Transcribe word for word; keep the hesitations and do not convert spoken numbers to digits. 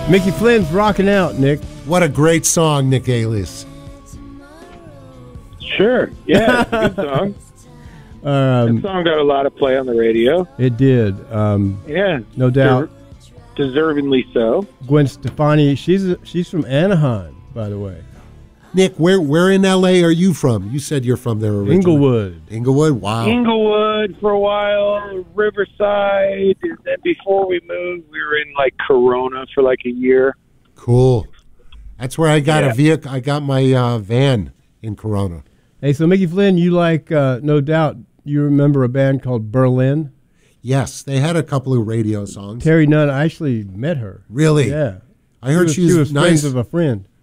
Mickey Flynn's rocking out, Nick. What a great song, Nick Alias. Sure. Yeah, it's a good song. Um, that song got a lot of play on the radio. It did. Um, yeah. No doubt. Des- deservingly so. Gwen Stefani, she's a, she's from Anaheim, by the way. Nick, where where in L A are you from? You said you're from there originally. Inglewood. Inglewood, wow. Inglewood for a while, Riverside, and then before we moved, we were in like Corona for like a year. Cool. That's where I got Yeah. a vehicle. I got my uh, van in Corona. Hey, so Mickey Flynn, you like, uh, no doubt, you remember a band called Berlin? Yes, they had a couple of radio songs. Terry Nunn, I actually met her. Really? Yeah. I heard she was, she's she was nice. friends of a friend.